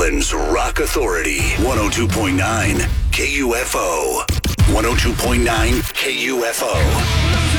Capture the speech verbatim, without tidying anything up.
Portland's Rock Authority, one oh two point nine K U F O. one oh two point nine K U F O.